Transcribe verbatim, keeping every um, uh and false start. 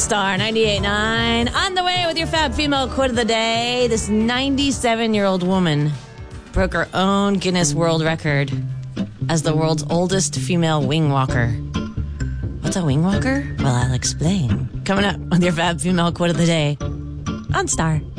Star ninety-eight point nine. On the way with your Fab Female Quote of the Day. This ninety-seven-year-old woman broke her own Guinness World Record as the world's oldest female wing walker. What's a wing walker? Well, I'll explain. Coming up with your Fab Female Quote of the Day on Star.